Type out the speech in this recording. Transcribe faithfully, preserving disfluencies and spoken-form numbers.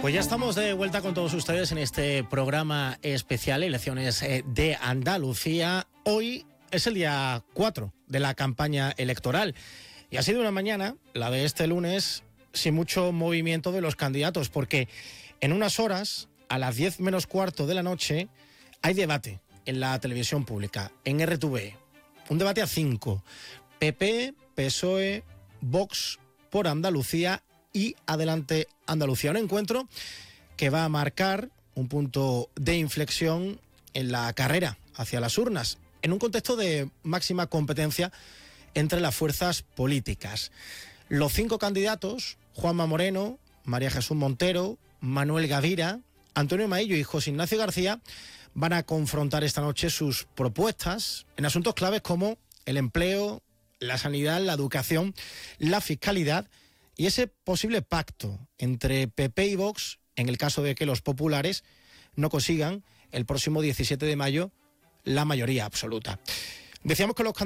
Pues ya estamos de vuelta con todos ustedes en este programa especial, Elecciones de Andalucía. Hoy es el día cuatro de la campaña electoral y ha sido una mañana, la de este lunes, sin mucho movimiento de los candidatos, porque en unas horas, a las diez menos cuarto de la noche, hay debate en la televisión pública, en R T V. Un debate a cinco. P P, P S O E, Vox por Andalucía y Adelante Andalucía. Un encuentro que va a marcar un punto de inflexión en la carrera hacia las urnas, en un contexto de máxima competencia entre las fuerzas políticas. Los cinco candidatos, Juanma Moreno, María Jesús Montero, Manuel Gavira, Antonio Maillo y José Ignacio García, van a confrontar esta noche sus propuestas en asuntos claves como el empleo, la sanidad, la educación, la fiscalidad y ese posible pacto entre P P y Vox en el caso de que los populares no consigan el próximo diecisiete de mayo la mayoría absoluta. Decíamos que los